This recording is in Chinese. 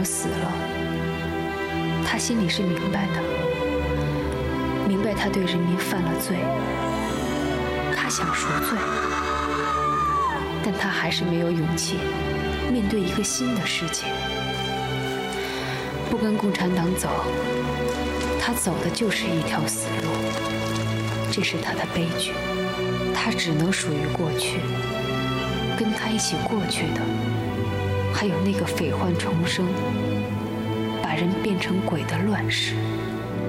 死了，他心里是明白的，明白他对人民犯了罪，他想赎罪，但他还是没有勇气面对一个新的世界。不跟共产党走，他走的就是一条死路，这是他的悲剧。他只能属于过去，跟他一起过去的，还有那个匪患重生，把人变成鬼的乱世。